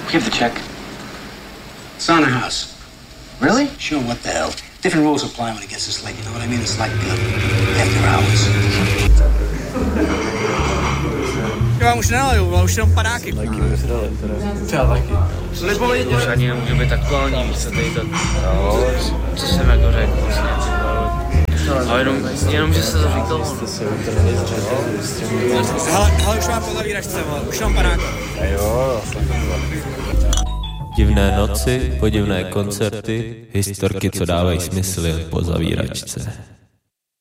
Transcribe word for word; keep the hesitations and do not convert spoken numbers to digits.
Give the check. Sauna house. Really? Sure, what the hell? Different rules apply when it gets this late, you know what I mean? It's like uh, after hours. Já vám už nenaliju, ale už jenom padáky. Taky už dali, teda. Třeba taky. Už ani nemůže být aktuální, víš co tady to, no, co jsem jako řekl vlastně. Ale jenom, jenom že se to říkalo. Jste se utrhli z řady. Hele, hele, už mám po zavíračce, už mám padáky. Jo, Divné noci, podivné koncerty, historky, co dávají smysl jen po zavíračce.